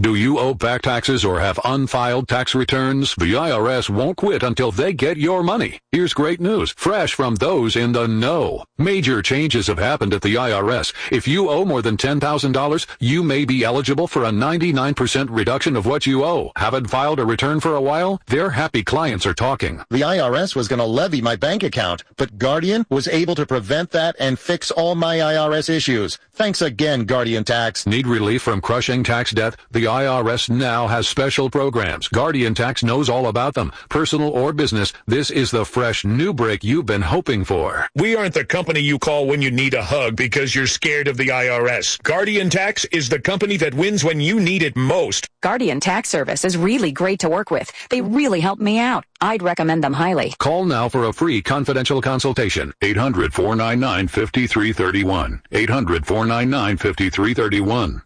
Do you owe back taxes or have unfiled tax returns? The IRS won't quit until they get your money. Here's great news, fresh from those in the know. Major changes have happened at the IRS. If you owe more than $10,000, you may be eligible for a 99% reduction of what you owe. Haven't filed a return for a while? Their happy clients are talking. The IRS was going to levy my bank account, but Guardian was able to prevent that and fix all my IRS issues. Thanks again, Guardian Tax. Need relief from crushing tax debt? The IRS now has special programs. Guardian Tax knows all about them. Personal or business, this is the fresh new break you've been hoping for. We aren't the company you call when you need a hug because you're scared of the IRS. Guardian Tax is the company that wins when you need it most. Guardian Tax Service is really great to work with. They really helped me out. I'd recommend them highly. Call now for a free confidential consultation. 800-499-5331. 800-499-5331.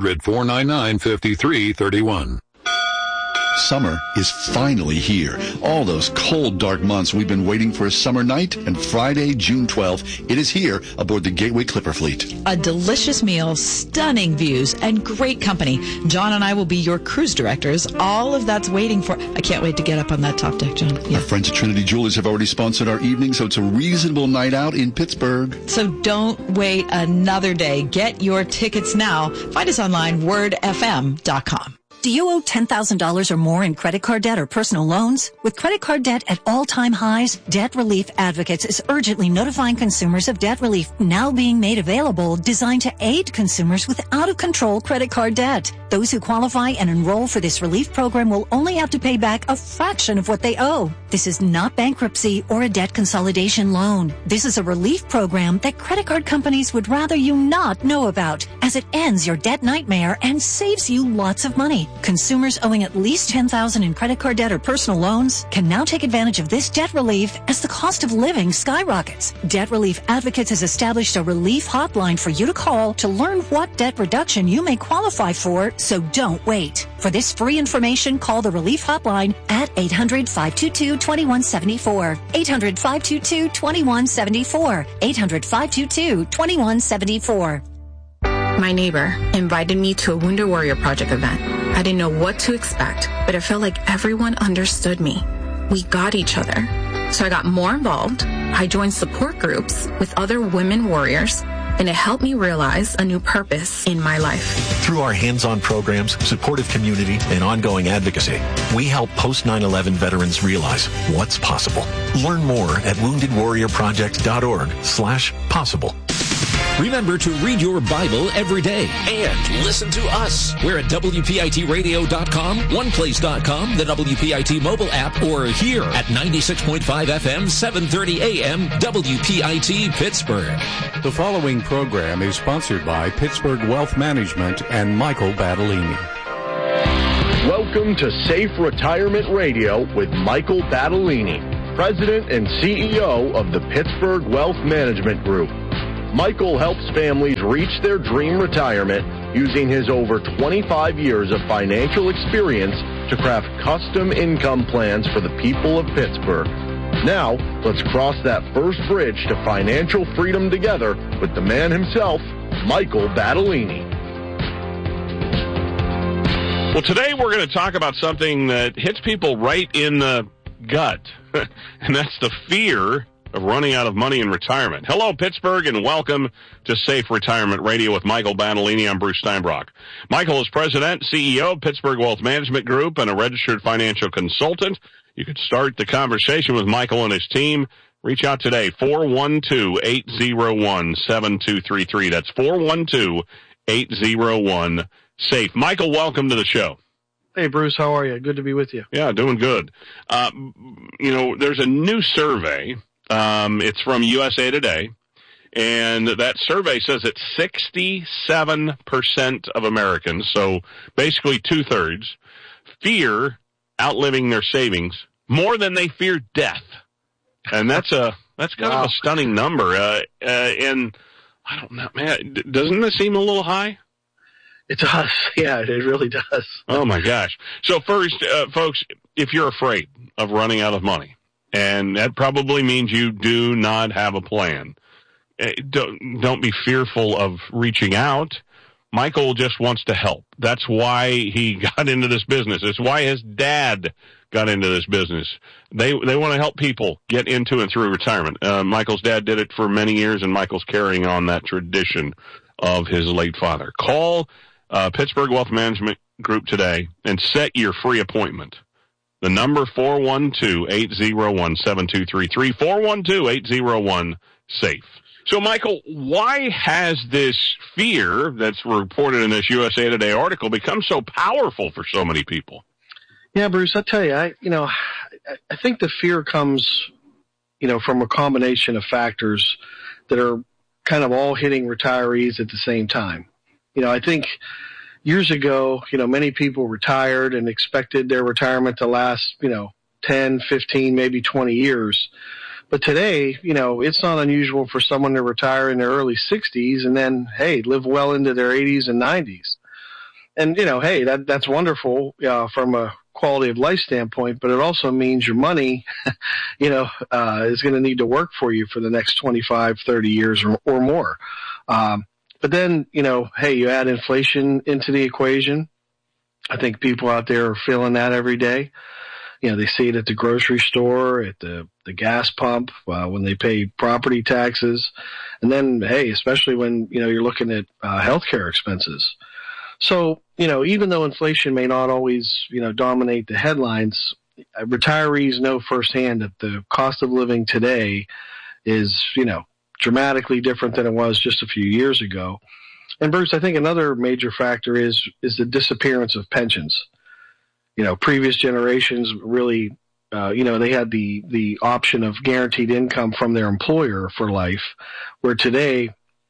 800-499-5331. Summer is finally here. All those cold, dark months we've been waiting for a summer night, and Friday, June 12th, it is here aboard the Gateway Clipper Fleet. A delicious meal, stunning views, and great company. John and I will be your cruise directors. All of that's waiting for... I can't wait to get up on that top deck, John. Yeah. Our friends at Trinity Jewelers have already sponsored our evening, so it's a reasonable night out in Pittsburgh. So don't wait another day. Get your tickets now. Find us online, wordfm.com. Do you owe $10,000 or more in credit card debt or personal loans? With credit card debt at all-time highs, Debt Relief Advocates is urgently notifying consumers of debt relief now being made available, designed to aid consumers with out-of-control credit card debt. Those who qualify and enroll for this relief program will only have to pay back a fraction of what they owe. This is not bankruptcy or a debt consolidation loan. This is a relief program that credit card companies would rather you not know about, as it ends your debt nightmare and saves you lots of money. Consumers owing at least $10,000 in credit card debt or personal loans can now take advantage of this debt relief as the cost of living skyrockets. Debt Relief Advocates has established a relief hotline for you to call to learn what debt reduction you may qualify for, so don't wait. For this free information, call the relief hotline at 800-522-2174. 800-522-2174. 800-522-2174. My neighbor invited me to a Wounded Warrior Project event. I didn't know what to expect, but it felt like everyone understood me. We got each other. So I got more involved. I joined support groups with other women warriors, and it helped me realize a new purpose in my life. Through our hands-on programs, supportive community, and ongoing advocacy, we help post-9/11 veterans realize what's possible. Learn more at woundedwarriorproject.org/possible. Remember to read your Bible every day and listen to us. We're at WPITradio.com, OnePlace.com, the WPIT mobile app, or here at 96.5 FM, 730 AM, WPIT Pittsburgh. The following program is sponsored by Pittsburgh Wealth Management and Michael Battolini. Welcome to Safe Retirement Radio with Michael Battolini, President and CEO of the Pittsburgh Wealth Management Group. Michael helps families reach their dream retirement using his over 25 years of financial experience to craft custom income plans for the people of Pittsburgh. Now, let's cross that first bridge to financial freedom together with the man himself, Michael Battolini. Well, today we're going to talk about something that hits people right in the gut, and that's the fear of running out of money in retirement. Hello, Pittsburgh, and welcome to Safe Retirement Radio with Michael Battolini. I'm Bruce Steinbrock. Michael is President, CEO of Pittsburgh Wealth Management Group, and a registered financial consultant. You could start the conversation with Michael and his team. Reach out today, 412-801-7233. That's 412-801-SAFE. Michael, welcome to the show. Hey, Bruce, how are you? Good to be with you. Yeah, doing good. There's a new survey. It's from USA Today, and that survey says that 67% of Americans, so basically two-thirds, fear outliving their savings more than they fear death. And that's kind of a stunning number. And I don't know, man, doesn't this seem a little high? It does. Yeah, it really does. Oh, my gosh. So first, folks, if you're afraid of running out of money, and that probably means you do not have a plan, don't be fearful of reaching out. Michael just wants to help. That's why he got into this business. It's why his dad got into this business. They want to help people get into and through retirement. Michael's dad did it for many years, and Michael's carrying on that tradition of his late father. Call Pittsburgh Wealth Management Group today and set your free appointment. The number 412-801-7233, 412-801-SAFE. So, Michael, why has this fear that's reported in this USA Today article become so powerful for so many people? Yeah, Bruce, I'll tell you, I think the fear comes, from a combination of factors that are kind of all hitting retirees at the same time. I think years ago, many people retired and expected their retirement to last, 10, 15, maybe 20 years. But today, it's not unusual for someone to retire in their early 60s and then, hey, live well into their 80s and 90s. And, hey, that's wonderful from a quality of life standpoint, but it also means your money, is going to need to work for you for the next 25, 30 years or more. But then, hey, you add inflation into the equation. I think people out there are feeling that every day. They see it at the grocery store, at the gas pump, when they pay property taxes. And then, hey, especially when, you're looking at healthcare expenses. So, even though inflation may not always, dominate the headlines, retirees know firsthand that the cost of living today is, dramatically different than it was just a few years ago. And Bruce, I think another major factor is the disappearance of pensions. Previous generations really, they had the option of guaranteed income from their employer for life, where today,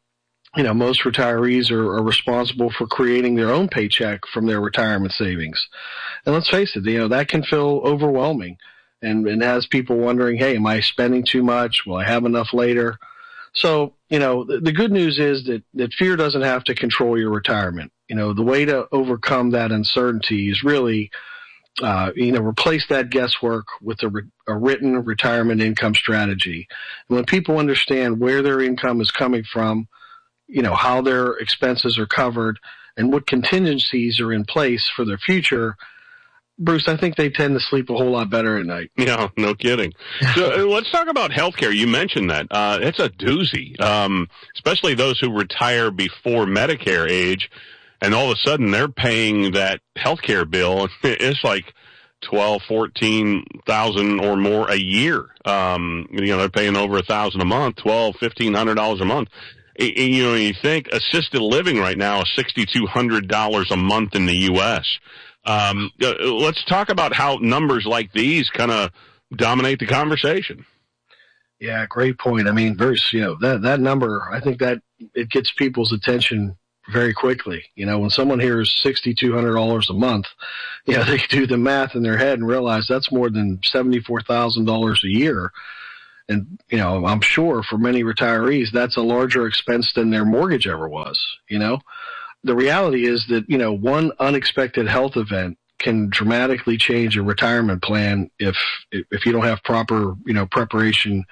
most retirees are responsible for creating their own paycheck from their retirement savings. And let's face it, that can feel overwhelming and has people wondering, hey, am I spending too much? Will I have enough later? So, the good news is that fear doesn't have to control your retirement. The way to overcome that uncertainty is really, replace that guesswork with a written retirement income strategy. And when people understand where their income is coming from, how their expenses are covered and what contingencies are in place for their future, Bruce, I think they tend to sleep a whole lot better at night. Yeah, no kidding. So let's talk about healthcare. You mentioned that. It's a doozy, especially those who retire before Medicare age, and all of a sudden they're paying that healthcare bill. It's like $12,000, $14,000 or more a year. They're paying over $1,000 a month, $1,200, $1,500 a month. You think assisted living right now is $6,200 a month in the U.S. Let's talk about how numbers like these kind of dominate the conversation. Yeah, great point. I mean, Bruce, that number, I think that it gets people's attention very quickly. When someone hears $6,200 a month, they do the math in their head and realize that's more than $74,000 a year. And, I'm sure for many retirees, that's a larger expense than their mortgage ever was, The reality is that, one unexpected health event can dramatically change a retirement plan if you don't have proper, preparation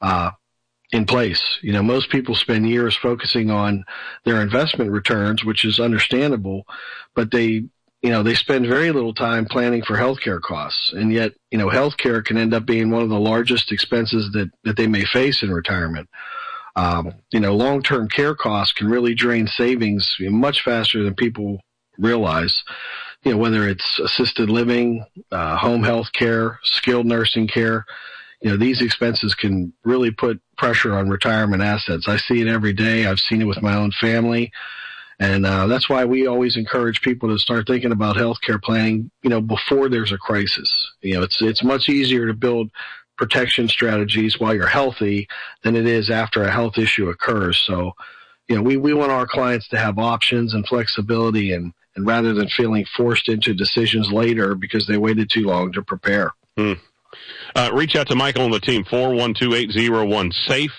in place. Most people spend years focusing on their investment returns, which is understandable, but they spend very little time planning for healthcare costs. And yet, healthcare can end up being one of the largest expenses that they may face in retirement. Long-term care costs can really drain savings much faster than people realize, whether it's assisted living, home health care, skilled nursing care. These expenses can really put pressure on retirement assets. I see it every day. I've seen it with my own family. And that's why we always encourage people to start thinking about healthcare planning, before there's a crisis. It's much easier to build protection strategies while you're healthy than it is after a health issue occurs. So, we want our clients to have options and flexibility and rather than feeling forced into decisions later because they waited too long to prepare. Reach out to Michael and the team, 412-801-SAFE,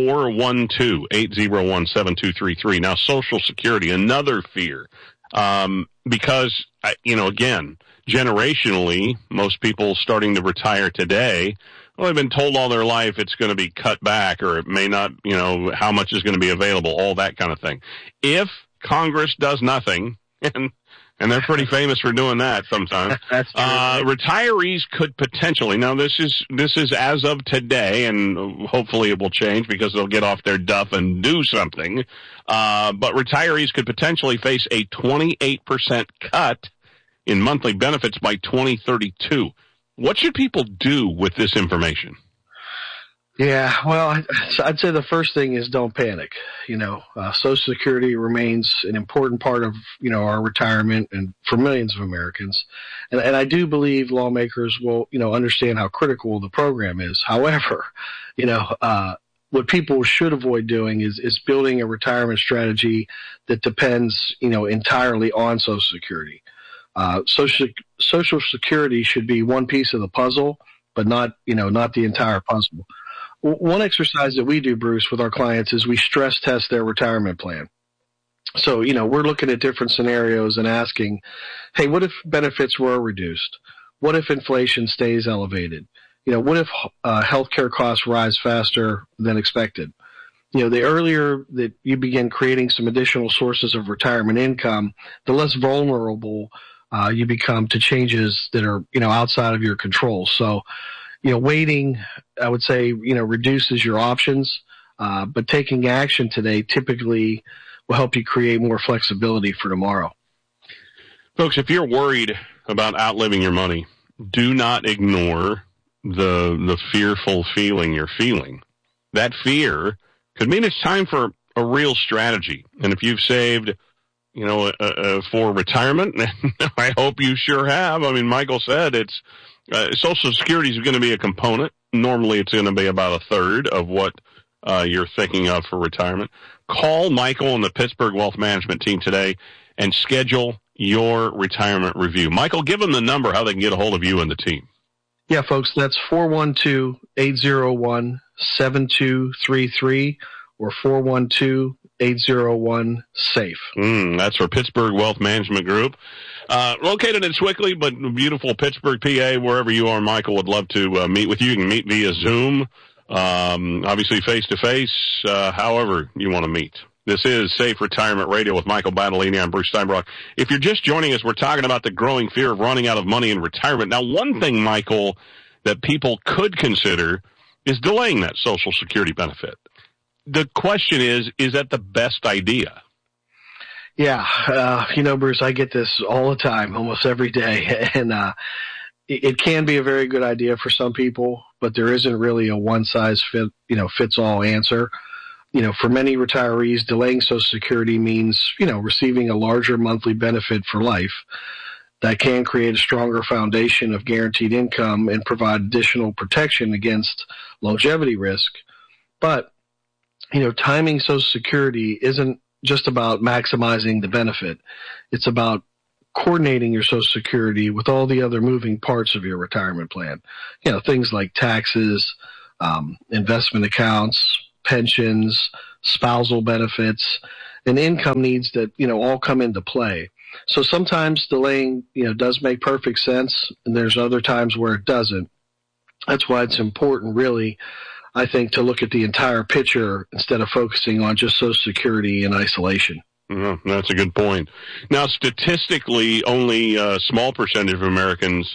412-801-7233. Now, Social Security, another fear, because, again, generationally, most people starting to retire today, they've been told all their life it's going to be cut back or it may not, how much is going to be available, all that kind of thing. If Congress does nothing, and they're pretty famous for doing that sometimes. That's true. Retirees could potentially, now this is as of today, and hopefully it will change because they'll get off their duff and do something, but retirees could potentially face a 28% cut in monthly benefits by 2032. What should people do with this information? Yeah, well, I'd say the first thing is don't panic. Social Security remains an important part of, our retirement and for millions of Americans. And I do believe lawmakers will, understand how critical the program is. However, what people should avoid doing is building a retirement strategy that depends, entirely on Social Security. Social Security should be one piece of the puzzle, but not the entire puzzle. One exercise that we do, Bruce, with our clients is we stress test their retirement plan. So, we're looking at different scenarios and asking, hey, what if benefits were reduced? What if inflation stays elevated? What if healthcare costs rise faster than expected? The earlier that you begin creating some additional sources of retirement income, the less vulnerable you become to changes that are, outside of your control. So, waiting, I would say, reduces your options, but taking action today typically will help you create more flexibility for tomorrow. Folks, if you're worried about outliving your money, do not ignore the fearful feeling you're feeling. That fear could mean it's time for a real strategy. And if you've saved, for retirement, I hope you sure have. I mean, Michael said it's Social Security is going to be a component. Normally, it's going to be about a third of what you're thinking of for retirement. Call Michael and the Pittsburgh Wealth Management team today and schedule your retirement review. Michael, give them the number, how they can get a hold of you and the team. Yeah, folks, that's 412-801-7233 or 412-801-SAFE. That's for Pittsburgh Wealth Management Group. Located in Swickley, but beautiful Pittsburgh, PA, wherever you are, Michael would love to meet with you. You can meet via Zoom, obviously face-to-face, however you want to meet. This is Safe Retirement Radio with Michael Battolini. I'm Bruce Steinbrock. If you're just joining us, we're talking about the growing fear of running out of money in retirement. Now, one thing, Michael, that people could consider is delaying that Social Security benefit. The question is that the best idea? Yeah. Bruce, I get this all the time, almost every day. And it can be a very good idea for some people, but there isn't really a fits all answer. For many retirees, delaying Social Security means, receiving a larger monthly benefit for life that can create a stronger foundation of guaranteed income and provide additional protection against longevity risk. But, timing Social Security isn't just about maximizing the benefit. It's about coordinating your Social Security with all the other moving parts of your retirement plan. Things like taxes, investment accounts, pensions, spousal benefits, and income needs that, all come into play. So sometimes delaying, does make perfect sense, and there's other times where it doesn't. That's why it's important, really, I think, to look at the entire picture instead of focusing on just Social Security in isolation. That's a good point. Now, statistically, only a small percentage of Americans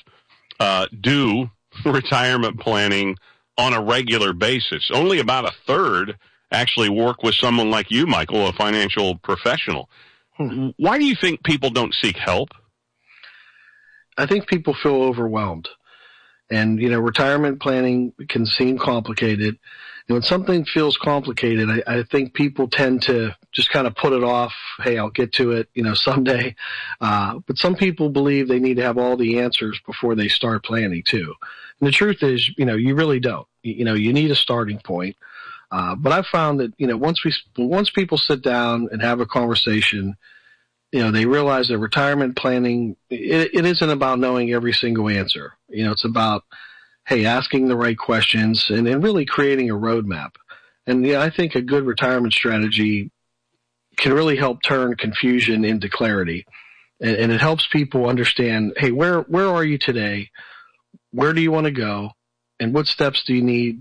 do retirement planning on a regular basis. Only about a third actually work with someone like you, Michael, a financial professional. Why do you think people don't seek help? I think people feel overwhelmed. And, retirement planning can seem complicated. And when something feels complicated, I think people tend to just kind of put it off. Hey, I'll get to it, someday. But some people believe they need to have all the answers before they start planning too. And the truth is, you really don't. You need a starting point. But I've found that, once people sit down and have a conversation, they realize that retirement planning, it isn't about knowing every single answer. It's about, hey, asking the right questions and really creating a roadmap. And I think a good retirement strategy can really help turn confusion into clarity. And it helps people understand, hey, where are you today? Where do you want to go? And what steps do you need,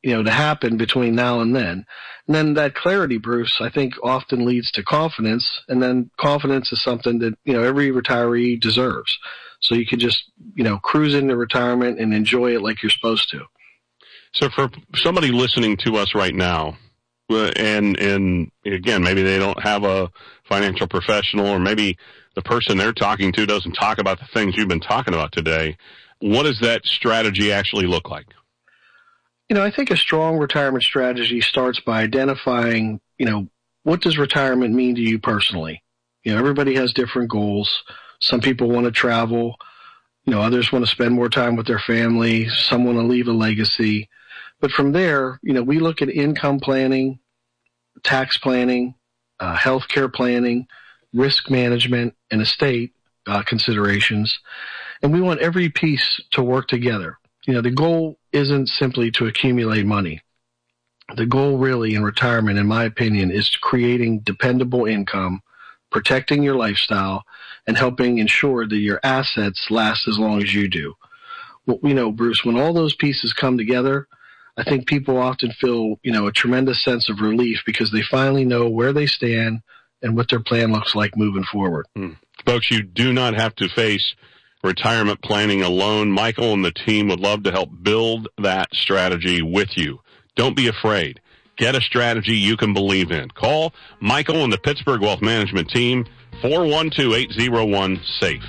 to happen between now and then. And then that clarity, Bruce, I think often leads to confidence. And then confidence is something that, every retiree deserves. So you can just, cruise into retirement and enjoy it like you're supposed to. So for somebody listening to us right now, and again, maybe they don't have a financial professional, or maybe the person they're talking to doesn't talk about the things you've been talking about today, what does that strategy actually look like? I think a strong retirement strategy starts by identifying, what does retirement mean to you personally? Everybody has different goals. Some people want to travel. Others want to spend more time with their family. Some want to leave a legacy. But from there, we look at income planning, tax planning, healthcare planning, risk management, and estate considerations. And we want every piece to work together. The goal isn't simply to accumulate money. The goal really in retirement, in my opinion, is creating dependable income, protecting your lifestyle, and helping ensure that your assets last as long as you do. Well, Bruce, when all those pieces come together, I think people often feel, a tremendous sense of relief because they finally know where they stand and what their plan looks like moving forward. Folks, you do not have to face retirement planning alone. Michael and the team would love to help build that strategy with you. Don't be afraid. Get a strategy you can believe in. Call Michael and the Pittsburgh Wealth Management team, 412-801-SAFE.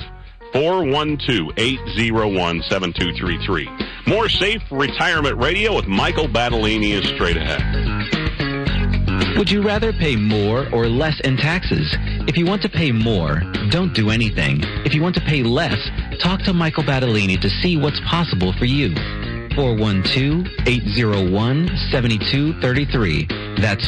412-801-7233. More Safe Retirement Radio with Michael Battolini is straight ahead. Would you rather pay more or less in taxes? If you want to pay more, don't do anything. If you want to pay less, talk to Michael Battolini to see what's possible for you. 412-801-7233. That's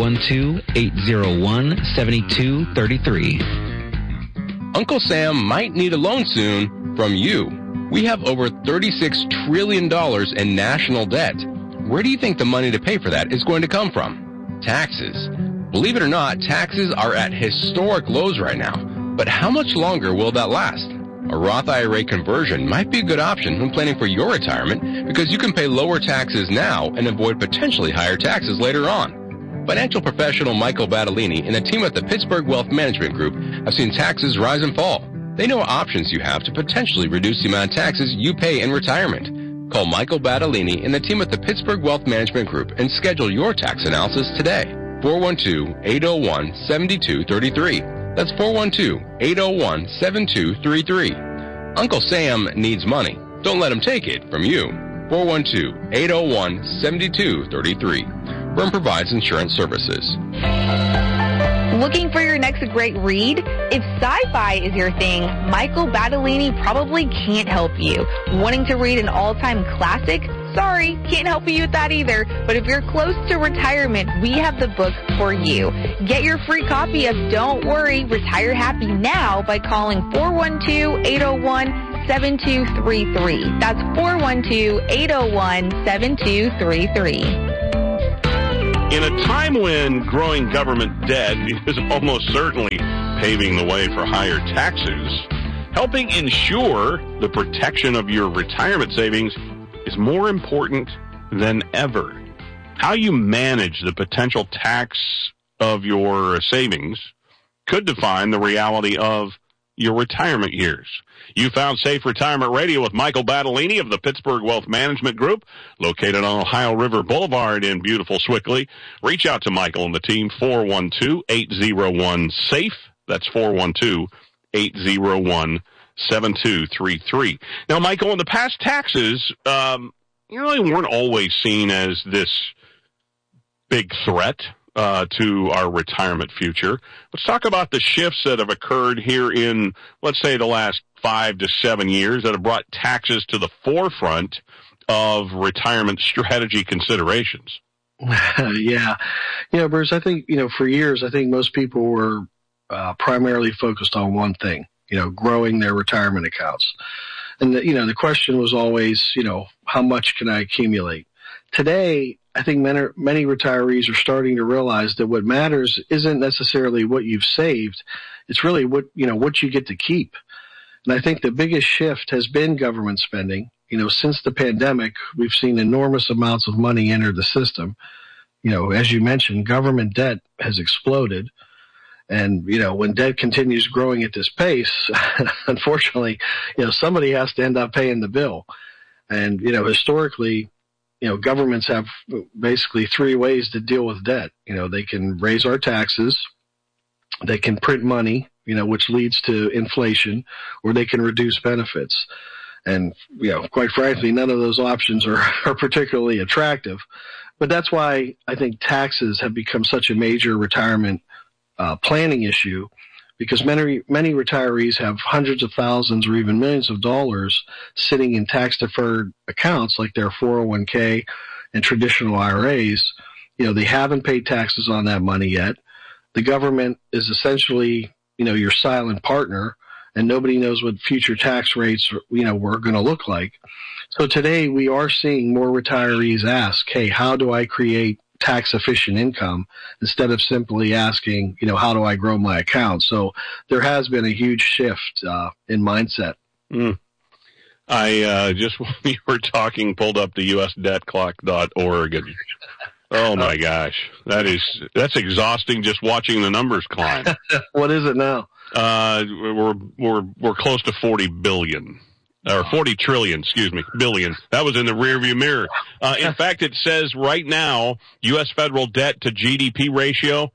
412-801-7233. Uncle Sam might need a loan soon from you. We have over $36 trillion in national debt. Where do you think the money to pay for that is going to come from? Taxes. Believe it or not, taxes are at historic lows right now. But how much longer will that last? A Roth IRA conversion might be a good option when planning for your retirement because you can pay lower taxes now and avoid potentially higher taxes later on. Financial professional Michael Battolini and a team at the Pittsburgh Wealth Management Group have seen taxes rise and fall. They know what options you have to potentially reduce the amount of taxes you pay in retirement. Call Michael Battolini and the team at the Pittsburgh Wealth Management Group and schedule your tax analysis today. 412-801-7233. That's 412-801-7233. Uncle Sam needs money. Don't let him take it from you. 412-801-7233. Byrne provides insurance services. Looking for your next great read? If sci-fi is your thing, Michael Battolini probably can't help you. Wanting to read an all-time classic? Sorry, can't help you with that either. But if you're close to retirement, we have the book for you. Get your free copy of Don't Worry, Retire Happy now by calling 412-801-7233. That's 412-801-7233. In a time when growing government debt is almost certainly paving the way for higher taxes, helping ensure the protection of your retirement savings is more important than ever. How you manage the potential tax of your savings could define the reality of your retirement years. You found Safe Retirement Radio with Michael Battolini of the Pittsburgh Wealth Management Group, located on Ohio River Boulevard in beautiful Swickley. Reach out to Michael and the team, 412-801-SAFE. That's 412-801-7233. Now, Michael, in the past, taxes, they weren't always seen as this big threat to our retirement future. Let's talk about the shifts that have occurred here in, let's say, the last 5 to 7 years that have brought taxes to the forefront of retirement strategy considerations. Yeah. Bruce, I think, for years, I think most people were primarily focused on one thing, growing their retirement accounts. And, the question was always, how much can I accumulate? Today, I think many retirees are starting to realize that what matters isn't necessarily what you've saved. It's really what you get to keep. And I think the biggest shift has been government spending. since the pandemic, we've seen enormous amounts of money enter the system. As you mentioned, government debt has exploded. And, when debt continues growing at this pace, unfortunately, somebody has to end up paying the bill. And, historically, governments have basically three ways to deal with debt. They can raise our taxes, they can print money, which leads to inflation, or they can reduce benefits. And, quite frankly, none of those options are particularly attractive. But that's why I think taxes have become such a major retirement planning issue, because many retirees have hundreds of thousands or even millions of dollars sitting in tax-deferred accounts like their 401k and traditional IRAs. They haven't paid taxes on that money yet. The government is essentially, your silent partner, and nobody knows what future tax rates, were going to look like. So today we are seeing more retirees ask, hey, how do I create tax-efficient income, instead of simply asking, how do I grow my account? So there has been a huge shift in mindset. I just, when you were talking, pulled up the USDebtClock.org, and oh my gosh, that's exhausting just watching the numbers climb. What is it now? We're close to 40 billion. Or 40 trillion, billion. That was in the rearview mirror. In fact, it says right now, U.S. federal debt to GDP ratio,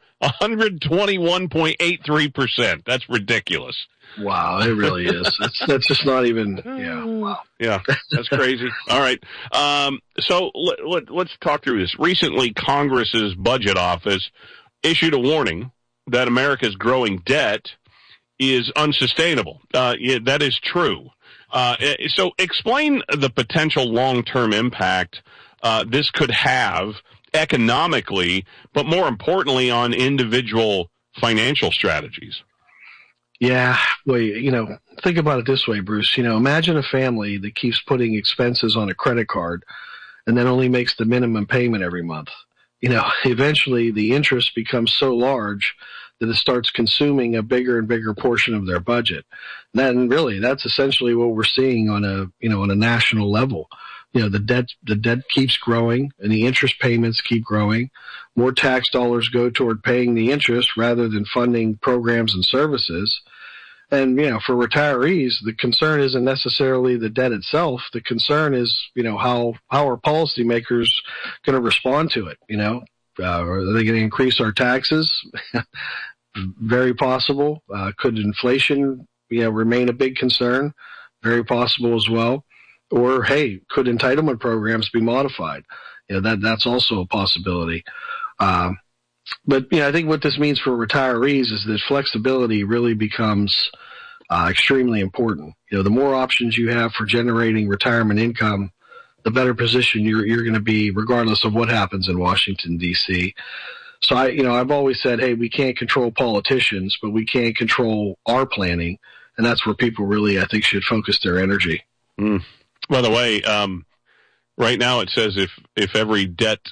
121.83%. That's ridiculous. Wow, it really is. That's just not even, wow. Yeah, that's crazy. All right. So let's talk through this. Recently, Congress's budget office issued a warning that America's growing debt is unsustainable. That is true. So explain the potential long-term impact this could have economically, but more importantly on individual financial strategies. Yeah, well, think about it this way, Bruce. Imagine a family that keeps putting expenses on a credit card and then only makes the minimum payment every month. Eventually the interest becomes so large that it starts consuming a bigger and bigger portion of their budget. And really, that's essentially what we're seeing on a national level. The debt keeps growing and the interest payments keep growing. More tax dollars go toward paying the interest rather than funding programs and services. And, for retirees, the concern isn't necessarily the debt itself. The concern is, how are policymakers going to respond to it? Are they going to increase our taxes? Very possible. Could inflation, remain a big concern? Very possible as well. Or, hey, could entitlement programs be modified? That's also a possibility. But I think what this means for retirees is that flexibility really becomes extremely important. The more options you have for generating retirement income, the better position you're going to be, regardless of what happens in Washington, D.C. So I've always said, hey, we can't control politicians, but we can control our planning, and that's where people really, I think, should focus their energy. By the way, right now it says if every debt,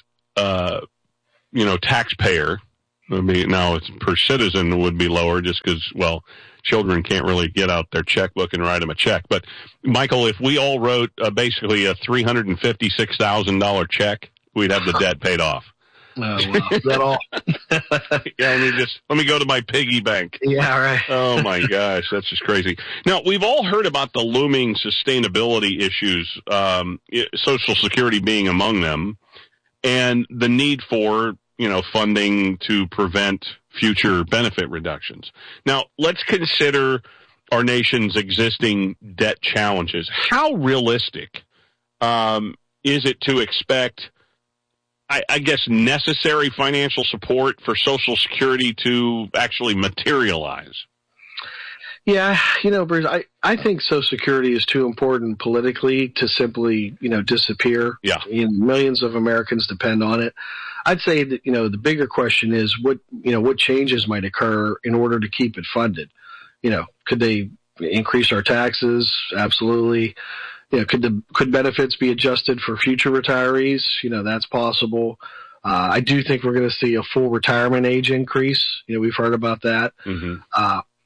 taxpayer, now it's per citizen would be lower just because, children can't really get out their checkbook and write them a check. But Michael, if we all wrote basically a $356,000 check, we'd have the debt paid off. Wow. Is that all? Yeah, let me go to my piggy bank. Yeah, right. Oh my gosh, that's just crazy. Now, we've all heard about the looming sustainability issues, Social Security being among them, and the need for, funding to prevent future benefit reductions. Now, let's consider our nation's existing debt challenges. How realistic is it to expect, I guess, necessary financial support for Social Security to actually materialize? Yeah, Bruce, I think Social Security is too important politically to simply, disappear. Yeah. Millions of Americans depend on it. I'd say that, the bigger question is what changes might occur in order to keep it funded. Could they increase our taxes? Absolutely. Could benefits be adjusted for future retirees? That's possible. I do think we're going to see a full retirement age increase. We've heard about that. Mm-hmm.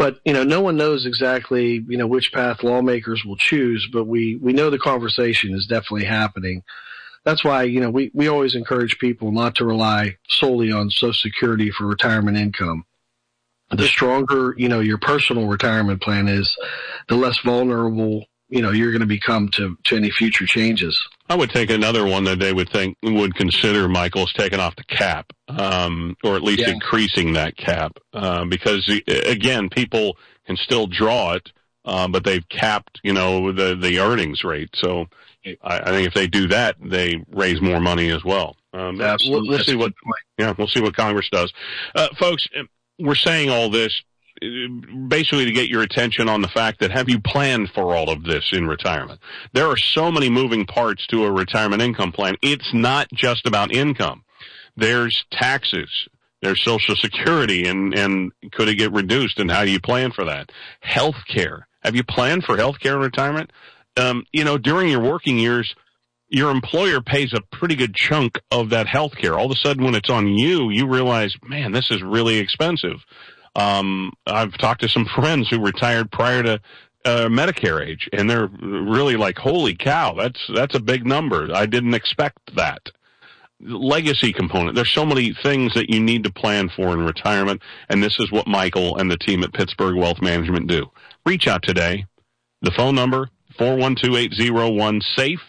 But, no one knows exactly, which path lawmakers will choose, but we know the conversation is definitely happening. That's why, we always encourage people not to rely solely on Social Security for retirement income. The stronger, your personal retirement plan is, the less vulnerable, you're going to become to any future changes. I would think another one that they would consider, Michael, is taking off the cap, or at least increasing that cap, because again, people can still draw it, but they've capped, the earnings rate. So I think if they do that, they raise more money as well. Absolutely. We'll see what Congress does. Folks, we're saying all this basically to get your attention on the fact that have you planned for all of this in retirement? There are so many moving parts to a retirement income plan. It's not just about income. There's taxes. There's Social Security, and could it get reduced, and how do you plan for that? Health care. Have you planned for health care in retirement? During your working years, your employer pays a pretty good chunk of that health care. All of a sudden, when it's on you, you realize, man, this is really expensive. I've talked to some friends who retired prior to Medicare age, and they're really like, holy cow, that's a big number. I didn't expect that. Legacy component. There's so many things that you need to plan for in retirement, and this is what Michael and the team at Pittsburgh Wealth Management do. Reach out today. The phone number, 412-801-SAFE,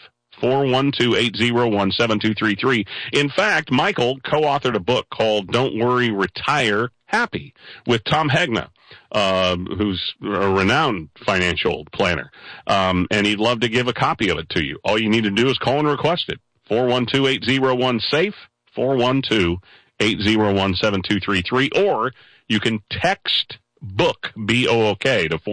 412-801-7233. In fact, Michael co-authored a book called Don't Worry, Retire Happy with Tom Hegna, who's a renowned financial planner. And he'd love to give a copy of it to you. All you need to do is call and request it. 412-801-SAFE, 412-801-7233, or you can text BOOK, B-O-O-K, to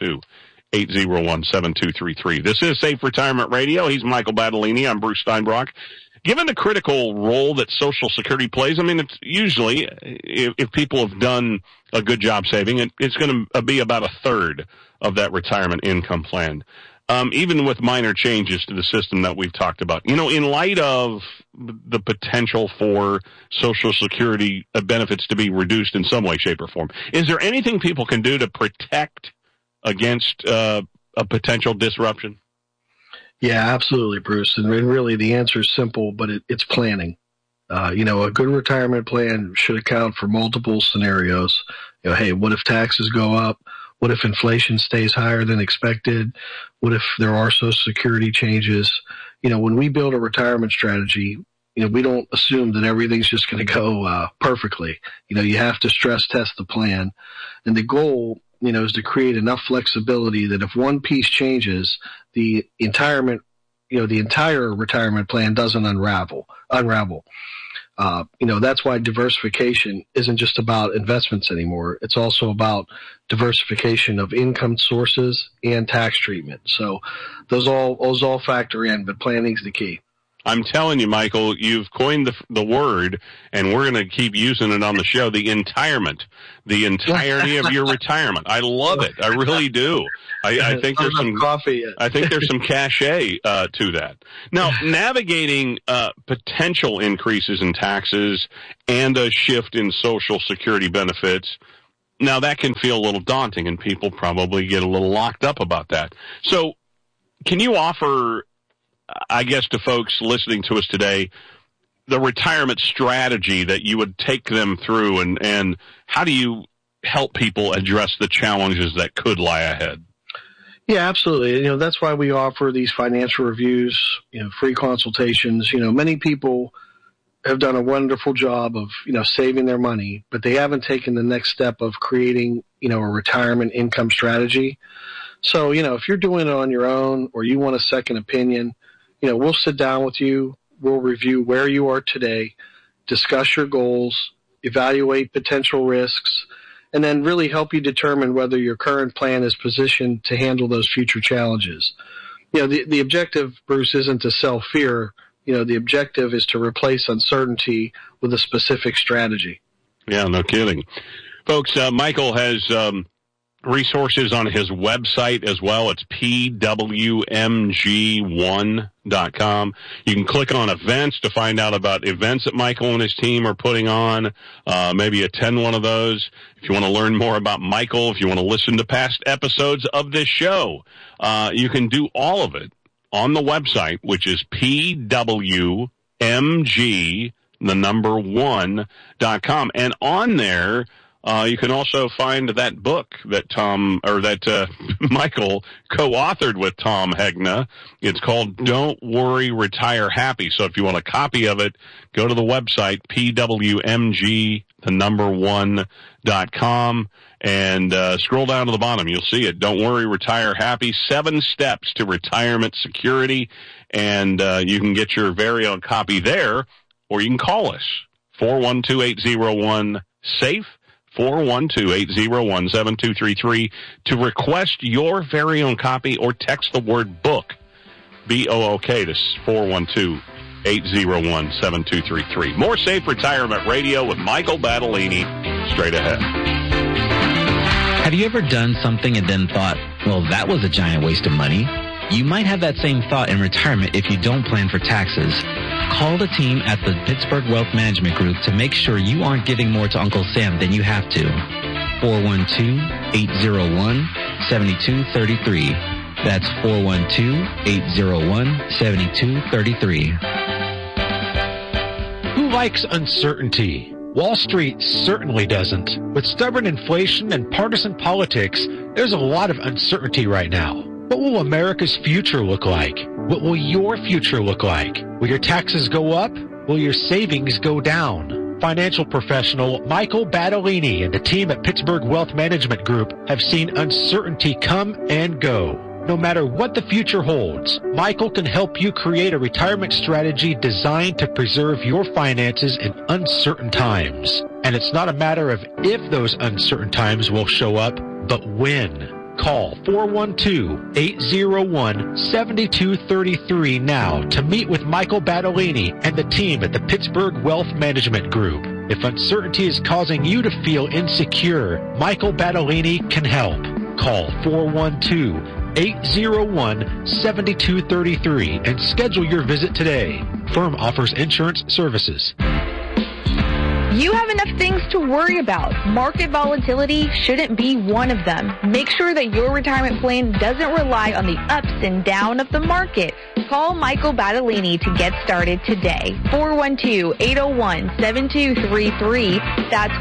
412-801-7233. This is Safe Retirement Radio. He's Michael Battolini. I'm Bruce Steinbrock. Given the critical role that Social Security plays, I mean, it's usually, if people have done a good job saving, it's going to be about a third of that retirement income plan. Even with minor changes to the system that we've talked about. In light of the potential for Social Security benefits to be reduced in some way, shape, or form, is there anything people can do to protect against a potential disruption? Yeah, absolutely, Bruce. And really the answer is simple, but it's planning. A good retirement plan should account for multiple scenarios. Hey, what if taxes go up? What if inflation stays higher than expected? What if there are Social Security changes? When we build a retirement strategy, we don't assume that everything's just going to go perfectly. You have to stress test the plan. And the goal, is to create enough flexibility that if one piece changes, the entire retirement plan doesn't unravel. That's why diversification isn't just about investments anymore. It's also about diversification of income sources and tax treatment. So those all factor in, but planning's the key. I'm telling you, Michael, you've coined the word, and we're going to keep using it on the show, the entirety of your retirement. I love it. I really do. I think there's some coffee. I think there's some cachet to that. Now, navigating potential increases in taxes and a shift in Social Security benefits, now that can feel a little daunting, and people probably get a little locked up about that. So can you offer, I guess, to folks listening to us today, the retirement strategy that you would take them through, and how do you help people address the challenges that could lie ahead? Yeah, absolutely. That's why we offer these financial reviews, free consultations. Many people have done a wonderful job of, saving their money, but they haven't taken the next step of creating, a retirement income strategy. So, if you're doing it on your own or you want a second opinion, we'll sit down with you. We'll review where you are today, discuss your goals, evaluate potential risks, and then really help you determine whether your current plan is positioned to handle those future challenges. The objective, Bruce, isn't to sell fear. The objective is to replace uncertainty with a specific strategy. Yeah, no kidding. Folks, Michael has resources on his website as well. It's pwmg1.com. You can click on events to find out about events that Michael and his team are putting on, maybe attend one of those. If you want to learn more about Michael, if you want to listen to past episodes of this show, you can do all of it on the website, which is pwmg1.com. And on there, you can also find that book that Michael co-authored with Tom Hegna. It's called Don't Worry, Retire Happy. So if you want a copy of it, go to the website, pwmg1.com, and scroll down to the bottom. You'll see it. Don't Worry, Retire Happy. 7 steps to retirement security. And you can get your very own copy there, or you can call us, 412-801-SAFE. 412-801-7233 to request your very own copy, or text the word book, B-O-O-K, to 412-801-7233. More Safe Retirement Radio with Michael Battolini straight ahead. Have you ever done something and then thought, well, that was a giant waste of money? You might have that same thought in retirement if you don't plan for taxes. Call the team at the Pittsburgh Wealth Management Group to make sure you aren't giving more to Uncle Sam than you have to. 412-801-7233. That's 412-801-7233. Who likes uncertainty? Wall Street certainly doesn't. With stubborn inflation and partisan politics, there's a lot of uncertainty right now. What will America's future look like? What will your future look like? Will your taxes go up? Will your savings go down? Financial professional Michael Battolini and the team at Pittsburgh Wealth Management Group have seen uncertainty come and go. No matter what the future holds, Michael can help you create a retirement strategy designed to preserve your finances in uncertain times. And it's not a matter of if those uncertain times will show up, but when. Call 412-801-7233 now to meet with Michael Battolini and the team at the Pittsburgh Wealth Management Group. If uncertainty is causing you to feel insecure, Michael Battolini can help. Call 412-801-7233 and schedule your visit today. Firm offers insurance services. You have enough things to worry about. Market volatility shouldn't be one of them. Make sure that your retirement plan doesn't rely on the ups and downs of the market. Call Michael Battolini to get started today. 412-801-7233. That's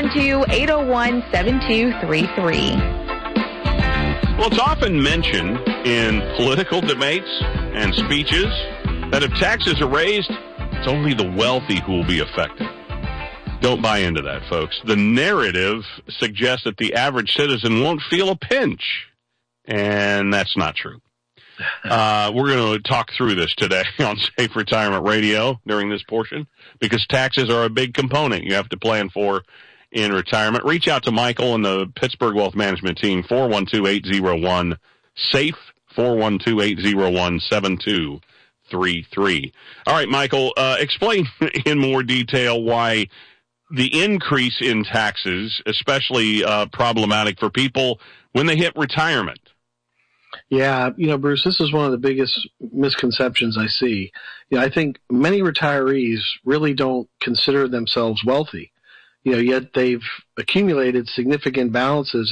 412-801-7233. Well, it's often mentioned in political debates and speeches that if taxes are raised, it's only the wealthy who will be affected. Don't buy into that, folks. The narrative suggests that the average citizen won't feel a pinch, and that's not true. We're going to talk through this today on Safe Retirement Radio during this portion, because taxes are a big component you have to plan for in retirement. Reach out to Michael and the Pittsburgh Wealth Management team, 412-801-SAFE, 412-801-7233. All right, Michael, explain in more detail why the increase in taxes, especially problematic for people when they hit retirement. Yeah, Bruce, this is one of the biggest misconceptions I see. I think many retirees really don't consider themselves wealthy, yet they've accumulated significant balances